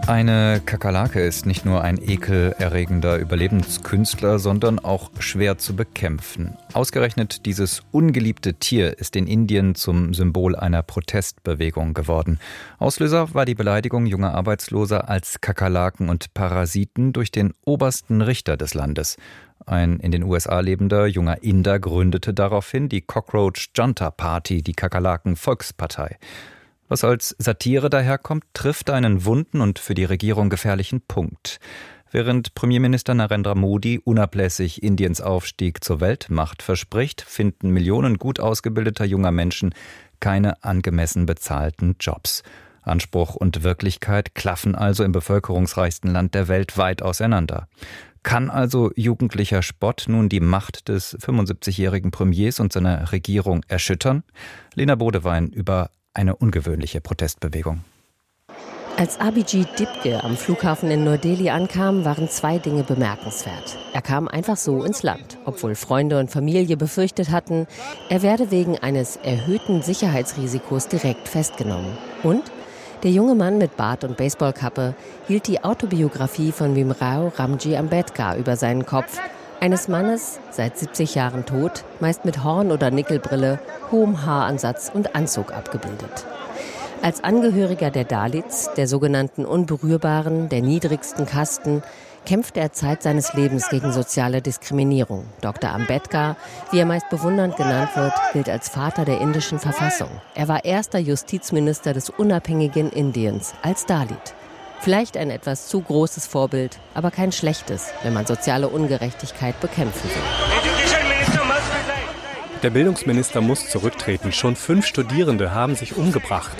Eine Kakerlake ist nicht nur ein ekelerregender Überlebenskünstler, sondern auch schwer zu bekämpfen. Ausgerechnet dieses ungeliebte Tier ist in Indien zum Symbol einer Protestbewegung geworden. Auslöser war die Beleidigung junger Arbeitsloser als Kakerlaken und Parasiten durch den obersten Richter des Landes. Ein in den USA lebender junger Inder gründete daraufhin die Cockroach Junta Party, die Kakerlaken-Volkspartei. Was als Satire daherkommt, trifft einen wunden und für die Regierung gefährlichen Punkt. Während Premierminister Narendra Modi unablässig Indiens Aufstieg zur Weltmacht verspricht, finden Millionen gut ausgebildeter junger Menschen keine angemessen bezahlten Jobs. Anspruch und Wirklichkeit klaffen also im bevölkerungsreichsten Land der Welt weit auseinander. Kann also jugendlicher Spott nun die Macht des 75-jährigen Premiers und seiner Regierung erschüttern? Lena Bodewein über eine ungewöhnliche Protestbewegung. Als Abhijit Dipke am Flughafen in Neu-Delhi ankam, waren zwei Dinge bemerkenswert. Er kam einfach so ins Land, obwohl Freunde und Familie befürchtet hatten, er werde wegen eines erhöhten Sicherheitsrisikos direkt festgenommen. Und der junge Mann mit Bart und Baseballkappe hielt die Autobiografie von Bhimrao Ramji Ambedkar über seinen Kopf, eines Mannes, seit 70 Jahren tot, meist mit Horn- oder Nickelbrille, hohem Haaransatz und Anzug abgebildet. Als Angehöriger der Dalits, der sogenannten Unberührbaren, der niedrigsten Kasten, kämpfte er Zeit seines Lebens gegen soziale Diskriminierung. Dr. Ambedkar, wie er meist bewundernd genannt wird, gilt als Vater der indischen Verfassung. Er war erster Justizminister des unabhängigen Indiens als Dalit. Vielleicht ein etwas zu großes Vorbild, aber kein schlechtes, wenn man soziale Ungerechtigkeit bekämpfen will. Der Bildungsminister muss zurücktreten. Schon 5 Studierende haben sich umgebracht.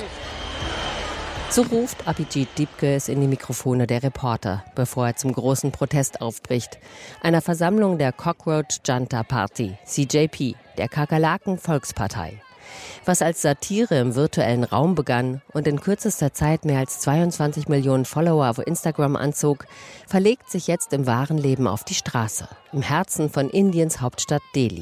So ruft Abhijit Dipke es in die Mikrofone der Reporter, bevor er zum großen Protest aufbricht. Einer Versammlung der Cockroach Junta Party, CJP, der Kakerlaken-Volkspartei. Was als Satire im virtuellen Raum begann und in kürzester Zeit mehr als 22 Millionen Follower auf Instagram anzog, verlegt sich jetzt im wahren Leben auf die Straße, im Herzen von Indiens Hauptstadt Delhi.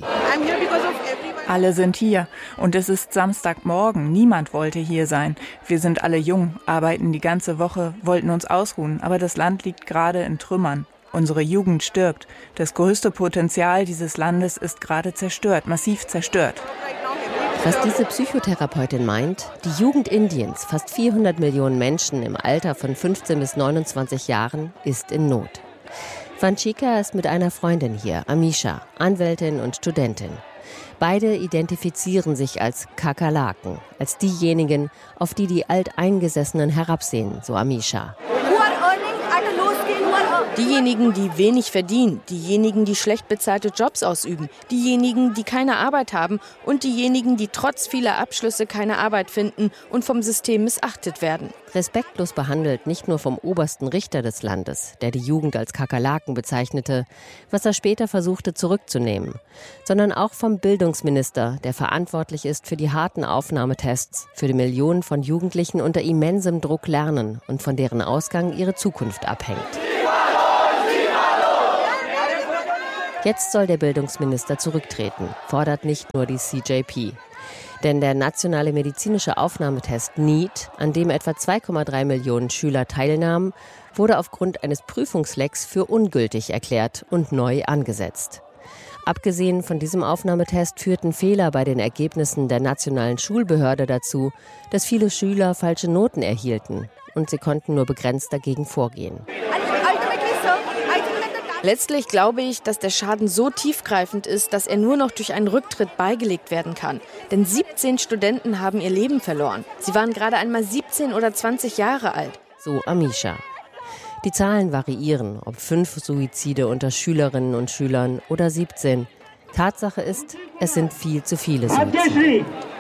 Alle sind hier und es ist Samstagmorgen. Niemand wollte hier sein. Wir sind alle jung, arbeiten die ganze Woche, wollten uns ausruhen, aber das Land liegt gerade in Trümmern. Unsere Jugend stirbt. Das größte Potenzial dieses Landes ist gerade zerstört, massiv zerstört. Was diese Psychotherapeutin meint, die Jugend Indiens, fast 400 Millionen Menschen im Alter von 15 bis 29 Jahren, ist in Not. Vanchika ist mit einer Freundin hier, Amisha, Anwältin und Studentin. Beide identifizieren sich als Kakerlaken, als diejenigen, auf die die Alteingesessenen herabsehen, so Amisha. Diejenigen, die wenig verdienen, diejenigen, die schlecht bezahlte Jobs ausüben, diejenigen, die keine Arbeit haben und diejenigen, die trotz vieler Abschlüsse keine Arbeit finden und vom System missachtet werden. Respektlos behandelt nicht nur vom obersten Richter des Landes, der die Jugend als Kakerlaken bezeichnete, was er später versuchte zurückzunehmen, sondern auch vom Bildungsminister, der verantwortlich ist für die harten Aufnahmetests, für die Millionen von Jugendlichen unter immensem Druck lernen und von deren Ausgang ihre Zukunft abhängt. Jetzt soll der Bildungsminister zurücktreten, fordert nicht nur die CJP. Denn der nationale medizinische Aufnahmetest NEET, an dem etwa 2,3 Millionen Schüler teilnahmen, wurde aufgrund eines Prüfungslecks für ungültig erklärt und neu angesetzt. Abgesehen von diesem Aufnahmetest führten Fehler bei den Ergebnissen der nationalen Schulbehörde dazu, dass viele Schüler falsche Noten erhielten und sie konnten nur begrenzt dagegen vorgehen. Letztlich glaube ich, dass der Schaden so tiefgreifend ist, dass er nur noch durch einen Rücktritt beigelegt werden kann. Denn 17 Studenten haben ihr Leben verloren. Sie waren gerade einmal 17 oder 20 Jahre alt. So Amisha. Die Zahlen variieren, ob 5 Suizide unter Schülerinnen und Schülern oder 17. Tatsache ist, es sind viel zu viele Suizide.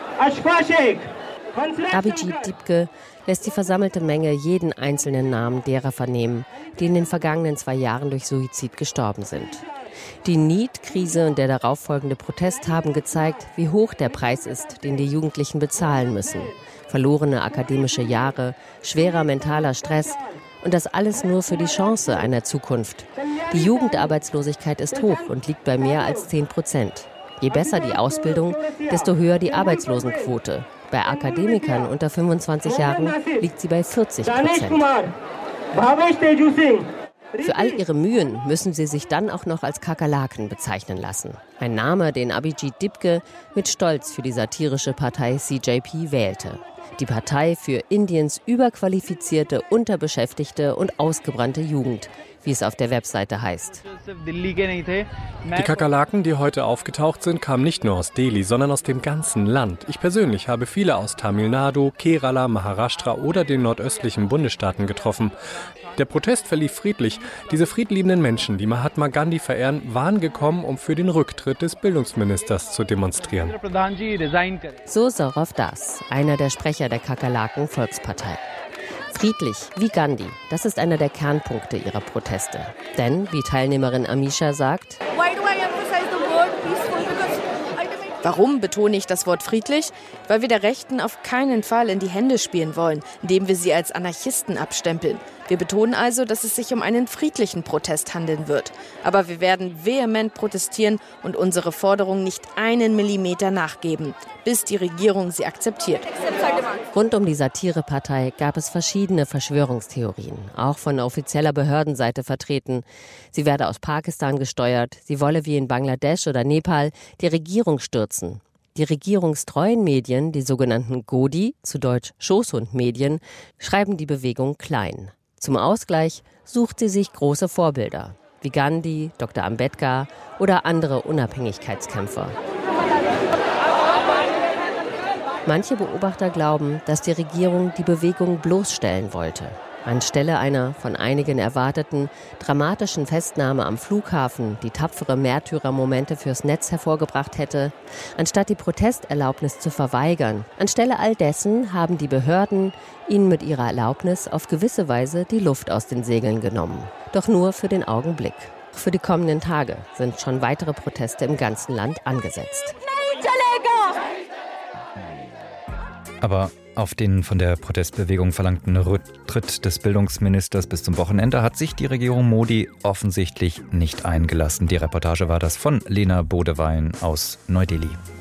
Abhijit Dipke lässt die versammelte Menge jeden einzelnen Namen derer vernehmen, die in den vergangenen 2 Jahren durch Suizid gestorben sind. Die NEET-Krise und der darauffolgende Protest haben gezeigt, wie hoch der Preis ist, den die Jugendlichen bezahlen müssen. Verlorene akademische Jahre, schwerer mentaler Stress und das alles nur für die Chance einer Zukunft. Die Jugendarbeitslosigkeit ist hoch und liegt bei mehr als 10%. Je besser die Ausbildung, desto höher die Arbeitslosenquote. Bei Akademikern unter 25 Jahren liegt sie bei 40%. Für all ihre Mühen müssen sie sich dann auch noch als Kakerlaken bezeichnen lassen. Ein Name, den Abhijit Dipke mit Stolz für die satirische Partei CJP wählte. Die Partei für Indiens überqualifizierte, unterbeschäftigte und ausgebrannte Jugend, wie es auf der Webseite heißt. Die Kakerlaken, die heute aufgetaucht sind, kamen nicht nur aus Delhi, sondern aus dem ganzen Land. Ich persönlich habe viele aus Tamil Nadu, Kerala, Maharashtra oder den nordöstlichen Bundesstaaten getroffen. Der Protest verlief friedlich. Diese friedliebenden Menschen, die Mahatma Gandhi verehren, waren gekommen, um für den Rücktritt des Bildungsministers zu demonstrieren. So Saurav Das, einer der Sprecher der Kakerlaken-Volkspartei. Friedlich, wie Gandhi, das ist einer der Kernpunkte ihrer Proteste. Denn, wie Teilnehmerin Amisha sagt, warum betone ich das Wort friedlich? Weil wir der Rechten auf keinen Fall in die Hände spielen wollen, indem wir sie als Anarchisten abstempeln. Wir betonen also, dass es sich um einen friedlichen Protest handeln wird. Aber wir werden vehement protestieren und unsere Forderungen nicht einen Millimeter nachgeben, bis die Regierung sie akzeptiert. Rund um die Satirepartei gab es verschiedene Verschwörungstheorien, auch von offizieller Behördenseite vertreten. Sie werde aus Pakistan gesteuert, sie wolle wie in Bangladesch oder Nepal die Regierung stürzen. Die regierungstreuen Medien, die sogenannten Godi, zu Deutsch Schoßhundmedien, schreiben die Bewegung klein. Zum Ausgleich sucht sie sich große Vorbilder, wie Gandhi, Dr. Ambedkar oder andere Unabhängigkeitskämpfer. Manche Beobachter glauben, dass die Regierung die Bewegung bloßstellen wollte. Anstelle einer von einigen erwarteten dramatischen Festnahme am Flughafen, die tapfere Märtyrermomente fürs Netz hervorgebracht hätte, anstatt die Protesterlaubnis zu verweigern, anstelle all dessen haben die Behörden ihnen mit ihrer Erlaubnis auf gewisse Weise die Luft aus den Segeln genommen. Doch nur für den Augenblick. Für die kommenden Tage sind schon weitere Proteste im ganzen Land angesetzt. Aber auf den von der Protestbewegung verlangten Rücktritt des Bildungsministers bis zum Wochenende hat sich die Regierung Modi offensichtlich nicht eingelassen. Die Reportage war das von Lena Bodewein aus Neu-Delhi.